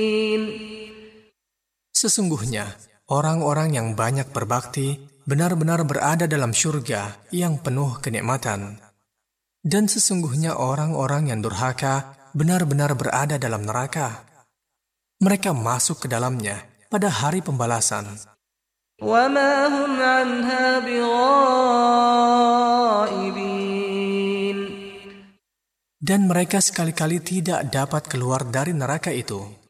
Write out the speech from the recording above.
Sesungguhnya, orang-orang yang banyak berbakti benar-benar berada dalam syurga yang penuh kenikmatan. Dan sesungguhnya orang-orang yang durhaka benar-benar berada dalam neraka. Mereka masuk ke dalamnya pada hari pembalasan. وَمَا هُمْ عَنْهَا بِغَائِبِينَ Dan mereka sekali-kali tidak dapat keluar dari neraka itu.